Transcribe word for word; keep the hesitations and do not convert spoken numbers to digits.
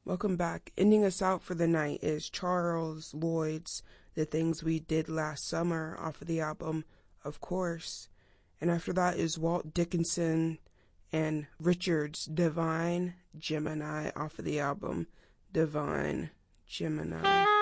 Welcome back. Ending us out for the night is Charles Lloyd's The Things We Did Last Summer off of the album Of Course. And after that is Walt Dickinson and Richard's Divine Gemini off of the album Divine Gemini.